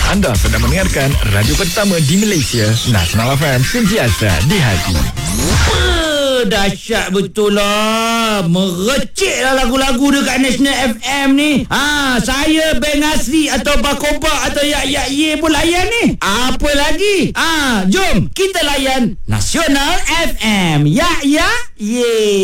Anda sedang mendengarkan radio pertama di Malaysia, Nasional FM, sentiasa di hati. Dahsyat betul lah. Merecik lah lagu-lagu dekat National FM ni. Saya Beng Asri atau Bakoba atau Ye pun layan ni. Apa lagi? Jom kita layan Nasional FM. Ye.